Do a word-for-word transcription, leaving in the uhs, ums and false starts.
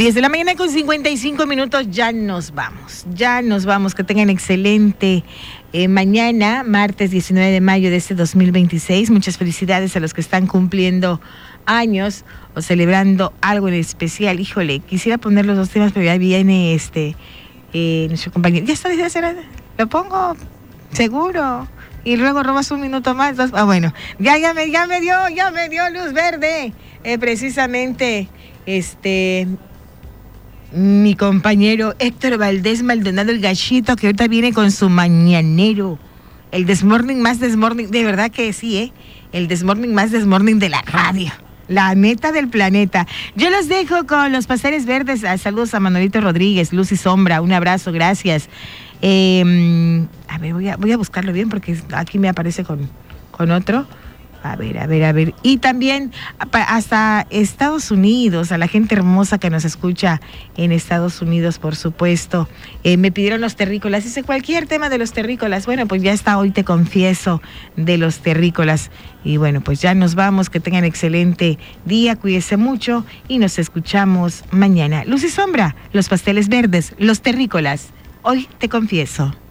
diez de la mañana con cincuenta y cinco minutos, ya nos vamos, ya nos vamos, que tengan excelente eh, mañana, martes diecinueve de mayo de este dos mil veintiséis, muchas felicidades a los que están cumpliendo años o celebrando algo en especial. Híjole, quisiera poner los dos temas, pero ya viene este, eh, nuestro compañero, ya está, lo pongo, seguro. Y luego robas un minuto más. Dos, ah, bueno, ya, ya, me, ya me dio, ya me dio luz verde. Eh, precisamente, este, mi compañero Héctor Valdés Maldonado, el gachito, que ahorita viene con su mañanero. El desmorning más desmorning, de verdad que sí, ¿eh? El desmorning más desmorning de la radio. La neta del planeta. Yo los dejo con los pasteles verdes. Saludos a Manolito Rodríguez, Luz y Sombra. Un abrazo, gracias. Eh, a ver, voy a, voy a buscarlo bien porque aquí me aparece con, con otro. A ver, a ver, a ver. Y también hasta Estados Unidos, a la gente hermosa que nos escucha en Estados Unidos, por supuesto. Eh, me pidieron los terrícolas. Dice cualquier tema de los terrícolas. Bueno, pues ya está, hoy te confieso de los terrícolas. Y bueno, pues ya nos vamos. Que tengan excelente día, cuídese mucho y nos escuchamos mañana. Luz y Sombra, los pasteles verdes, los terrícolas. Hoy te confieso.